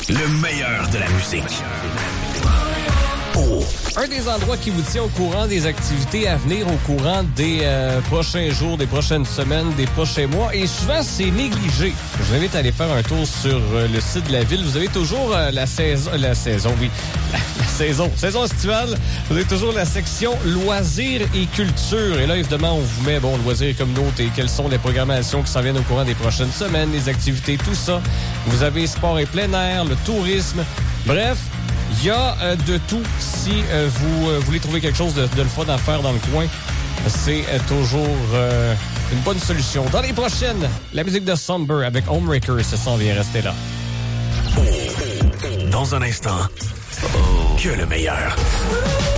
Le meilleur de la musique. Oh. Un des endroits qui vous tient au courant des activités à venir, au courant des prochains jours, des prochaines semaines, des prochains mois. Et souvent, c'est négligé. Je vous invite à aller faire un tour sur le site de la ville. Vous avez toujours la saison estivale. Vous avez toujours la section loisirs et culture. Et là, évidemment, on vous met, loisirs et communauté. Quelles sont les programmations qui s'en viennent au courant des prochaines semaines, les activités, tout ça. Vous avez sport et plein air, le tourisme. Bref, il y a de tout. Si vous voulez trouver quelque chose de le fun à faire dans le coin, c'est toujours une bonne solution. Dans les prochaines, la musique de Somber avec Homebreaker, ça s'en vient, rester là. Dans un instant, que le meilleur.